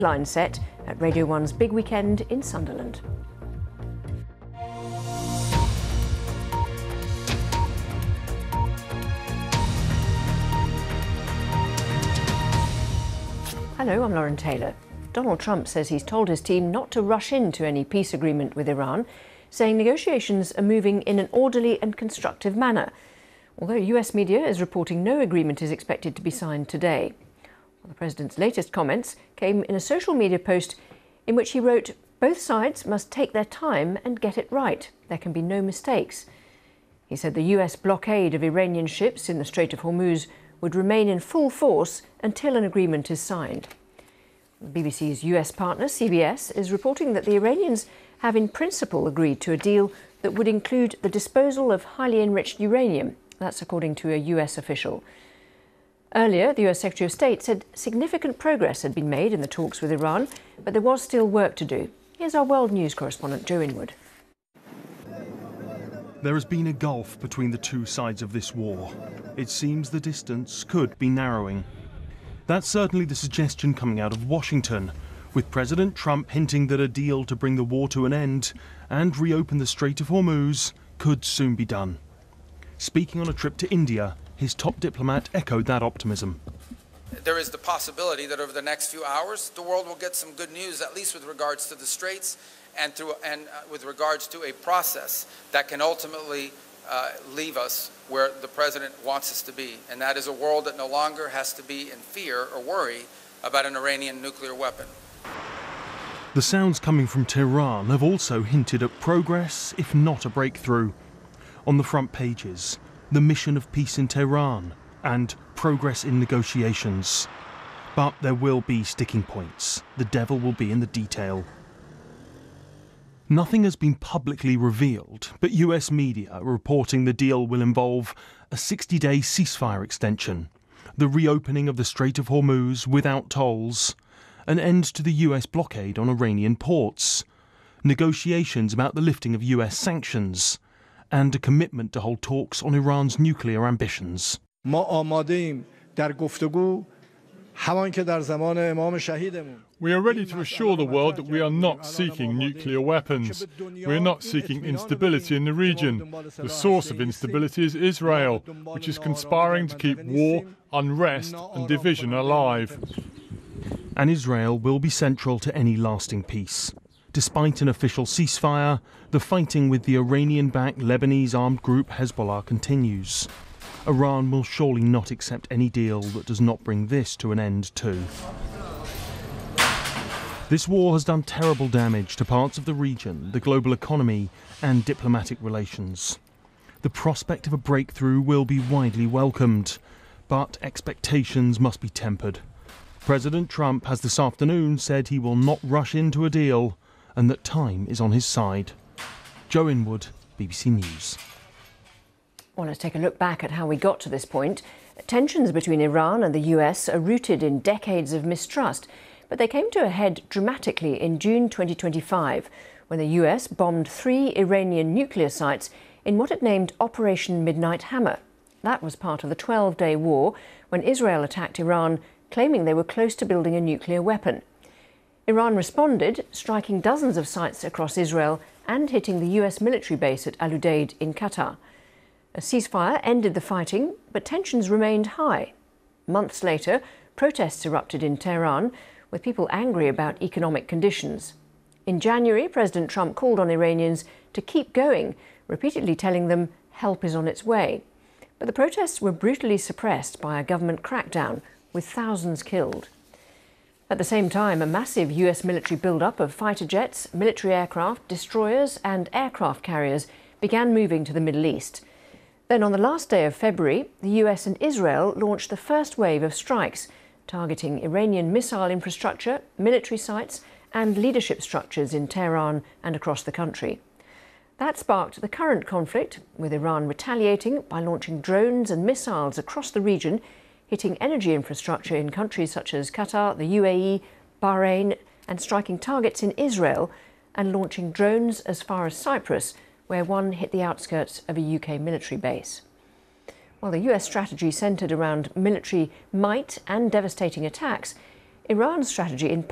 Line set at Radio 1's Big Weekend in Sunderland. Hello, I'm Lauren Taylor. Donald Trump says he's told his team not to rush into any peace agreement with Iran, saying negotiations are moving in an orderly and constructive manner, although US media is reporting no agreement is expected to be signed today. Well, the president's latest comments came in a social media post in which he wrote, "Both sides must take their time and get it right. There can be no mistakes." He said the US blockade of Iranian ships in the Strait of Hormuz would remain in full force until an agreement is signed. The BBC's US partner, CBS, is reporting that the Iranians have in principle agreed to a deal that would include the disposal of highly enriched uranium. That's according to a US official. Earlier, the US Secretary of State said significant progress had been made in the talks with Iran, but there was still work to do. Here's our world news correspondent, Joe Inwood. There has been a gulf between the two sides of this war. It seems the distance could be narrowing. That's certainly the suggestion coming out of Washington, with President Trump hinting that a deal to bring the war to an end and reopen the Strait of Hormuz could soon be done. Speaking on a trip to India, his top diplomat echoed that optimism. There is the possibility that over the next few hours, the world will get some good news, at least with regards to the Straits and with regards to a process that can ultimately leave us where the president wants us to be. And that is a world that no longer has to be in fear or worry about an Iranian nuclear weapon. The sounds coming from Tehran have also hinted at progress, if not a breakthrough. On the front pages, the mission of peace in Tehran and progress in negotiations. But there will be sticking points. The devil will be in the detail. Nothing has been publicly revealed, but US media are reporting the deal will involve a 60-day ceasefire extension, the reopening of the Strait of Hormuz without tolls, an end to the US blockade on Iranian ports, negotiations about the lifting of US sanctions, and a commitment to hold talks on Iran's nuclear ambitions. We are ready to assure the world that we are not seeking nuclear weapons. We are not seeking instability in the region. The source of instability is Israel, which is conspiring to keep war, unrest and division alive. And Israel will be central to any lasting peace. Despite an official ceasefire, the fighting with the Iranian-backed Lebanese armed group Hezbollah continues. Iran will surely not accept any deal that does not bring this to an end too. This war has done terrible damage to parts of the region, the global economy and diplomatic relations. The prospect of a breakthrough will be widely welcomed, but expectations must be tempered. President Trump has this afternoon said he will not rush into a deal and that time is on his side. Joe Inwood, BBC News. Well, let's take a look back at how we got to this point. Tensions between Iran and the US are rooted in decades of mistrust, but they came to a head dramatically in June 2025 when the US bombed 3 Iranian nuclear sites in what it named Operation Midnight Hammer. That was part of the 12-day war when Israel attacked Iran, claiming they were close to building a nuclear weapon. Iran responded, striking dozens of sites across Israel and hitting the US military base at Al Udeid in Qatar. A ceasefire ended the fighting, but tensions remained high. Months later, protests erupted in Tehran, with people angry about economic conditions. In January, President Trump called on Iranians to keep going, repeatedly telling them help is on its way. But the protests were brutally suppressed by a government crackdown, with thousands killed. At the same time, a massive US military build-up of fighter jets, military aircraft, destroyers and aircraft carriers began moving to the Middle East. Then on the last day of February, the US and Israel launched the first wave of strikes, targeting Iranian missile infrastructure, military sites and leadership structures in Tehran and across the country. That sparked the current conflict, with Iran retaliating by launching drones and missiles across the region, hitting energy infrastructure in countries such as Qatar, the UAE, Bahrain, and striking targets in Israel, and launching drones as far as Cyprus, where one hit the outskirts of a UK military base. While the US strategy centred around military might and devastating attacks, Iran's strategy in